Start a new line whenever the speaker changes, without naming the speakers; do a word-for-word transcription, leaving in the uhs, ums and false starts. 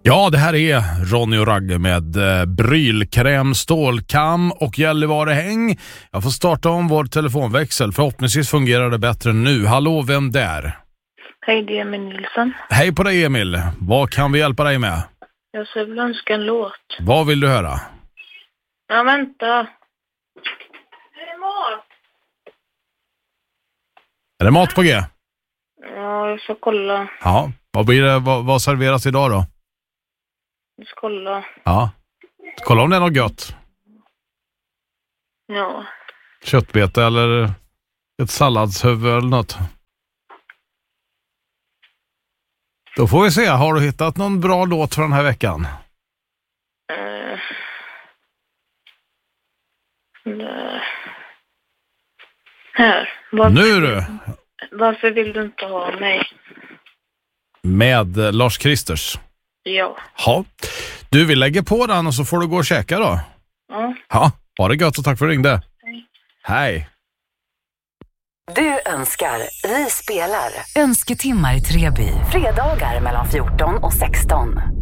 Ja, det här är Ronny och Ragge med eh, brylkräm, stålkam och Gällivarehäng. Jag får starta om vår telefonväxel. Förhoppningsvis fungerar det bättre nu. Hallå, vem där?
Hej, det är Emil Nilsson.
Hej på dig, Emil. Vad kan vi hjälpa dig med?
Jag skulle vilja önska en låt.
Vad vill du höra?
Ja, vänta. Är det mat?
Är det mat på G?
Ja, jag ska kolla.
Ja, vad blir det? Vad, vad serveras idag då?
Jag ska kolla.
Ja, kolla om det är något gött.
Ja.
Köttbete eller ett salladshuvud eller något. Då får vi se, har du hittat någon bra låt för den här veckan?
Uh, nej. Här. Varför,
Nu du!
Varför vill du inte ha mig?
Med eh, Lars Kristers.
Ja.
Ja, du vill lägga på den och så får du gå och käka då.
Ja.
Ja, ha det gött och tack för att du ringde.
Hej.
Hej.
Du önskar, vi spelar. Önsketimmar i Treby. Fredagar mellan fjorton och sexton.